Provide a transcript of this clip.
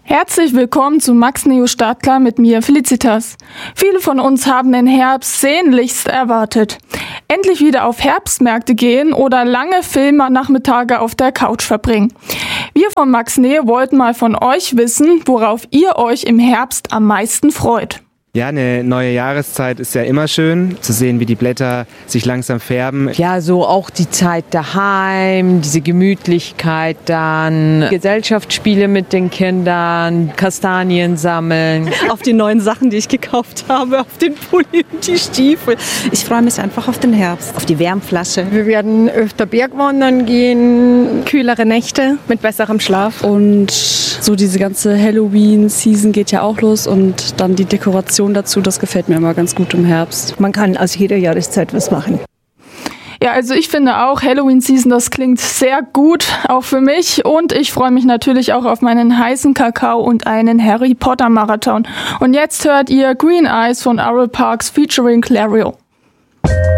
Herzlich willkommen zu Max Neo Startklar mit mir, Felicitas. Viele von uns haben den Herbst sehnlichst erwartet. Endlich wieder auf Herbstmärkte gehen oder lange Filmnachmittage auf der Couch verbringen. Wir von Max Neo wollten mal von euch wissen, worauf ihr euch im Herbst am meisten freut. Ja, eine neue Jahreszeit ist ja immer schön, zu sehen, wie die Blätter sich langsam färben. Ja, so auch die Zeit daheim, diese Gemütlichkeit dann, Gesellschaftsspiele mit den Kindern, Kastanien sammeln. Auf die neuen Sachen, die ich gekauft habe, auf den Pulli und die Stiefel. Ich freue mich einfach auf den Herbst, auf die Wärmflasche. Wir werden öfter Bergwandern gehen, kühlere Nächte mit besserem Schlaf. Und so diese ganze Halloween-Season geht ja auch los und dann die Dekoration dazu, das gefällt mir immer ganz gut im Herbst. Man kann aus jeder Jahreszeit was machen. Ja, also ich finde auch Halloween-Season, das klingt sehr gut, auch für mich. Und ich freue mich natürlich auch auf meinen heißen Kakao und einen Harry Potter-Marathon. Und jetzt hört ihr Green Eyes von Oral Parks featuring Clario.